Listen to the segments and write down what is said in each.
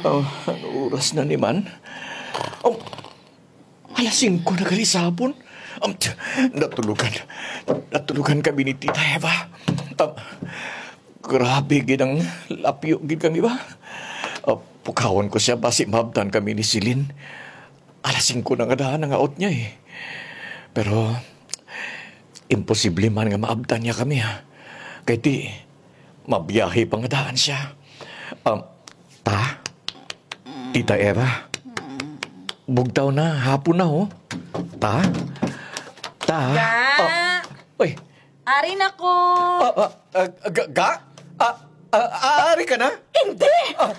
Ano oras na ni man? Um, alas 5 na gali sabon. Natulugan kami ni Tita Eva. Grabe gid ang lapyo gid kami ba? Pukawon ko siya basi mabdan kami ni Silin. Alas 5 na nga daan ang out niya eh. Pero imposible man nga maabdan niya kami ha. Kaya di, mabiyahe pa nga daan siya. Tita Eva, bugtaw na, hapon na ho. Ta? Uy. Ari na ko. Ari ka na? Hindi!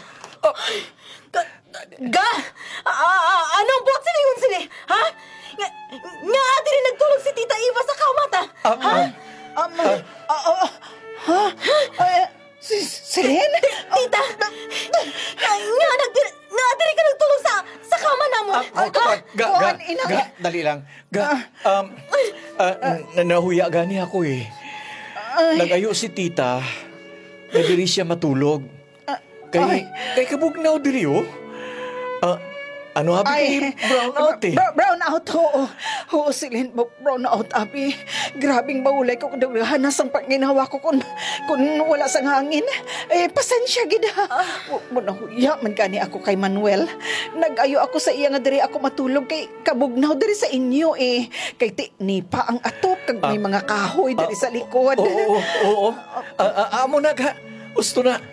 Anong buhat sila yun sila? Ha? Nga ati rin nagtulog si Tita Eva sa kamata. Silin? Tita! Nga ati rin ka nagtulog sa kama na mo. Dali lang. Nahuya gani ako eh. Nagayo si Tita, na diri siya matulog. Kay kabugnaw diri oh. Ano abi kay brown out eh? Brown out, oo. Oo, Silin, brown out, abi. Grabing baulay ko kung hanas ang panginawa ko kung wala sang hangin. Pasensya, gida. Munahuya man gani ako kay Manuel. Nag-ayo ako sa iya nga diri ako matulog kay kabugnaw diri sa inyo eh. Kay nipa ang atop kag may mga kahoy diri sa likod. Oo. Amo na ka. Gusto na.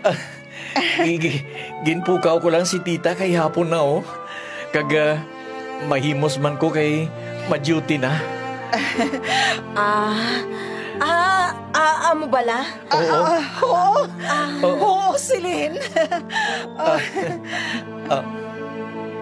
Ginpukaw ko lang si Tita kay hapon na oh. Kag mahimos man ko kay ma-duty na. Amo bala? Oo, Silin.